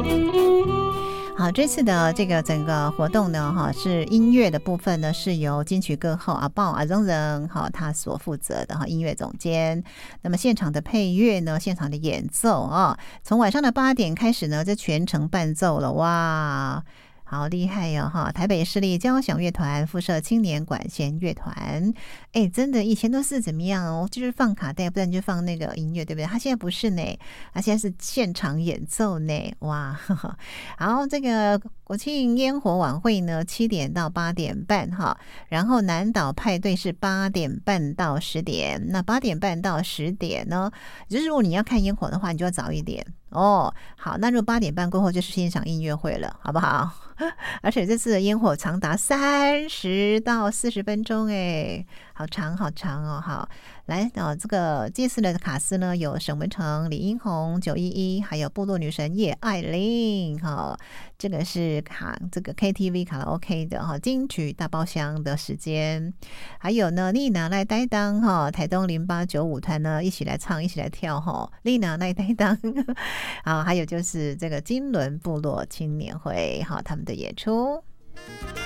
好，这次的这个整个活动呢，是音乐的部分呢，是由金曲歌后阿豹阿宗仁他所负责的音乐总监。那么现场的配乐呢，现场的演奏从晚上的8点开始呢，这全程伴奏了，哇！好厉害哟台北市立交响乐团附设青年管弦乐团，真的以前都是怎么样就是放卡带，不然就放那个音乐，对不对？他现在不是呢，他现在是现场演奏呢，哇！好，这个国庆烟火晚会呢，7点到8点半然后南岛派对是8点半到10点，那8点半到10点呢，就是如果你要看烟火的话，你就要早一点好，那如果8点半过后就是欣赏音乐会了，好不好？而且这次的烟火长达30到40分钟，好长好长好，来这个这次的卡司呢，有沈文程、李英宏、911，还有部落女神叶爱玲这个是这个 KTV 卡拉 OK 的金曲大包厢的时间，还有呢丽娜来担当台东0895团呢一起来唱一起来跳丽娜来担当还有就是这个金轮部落青年会他们的演出。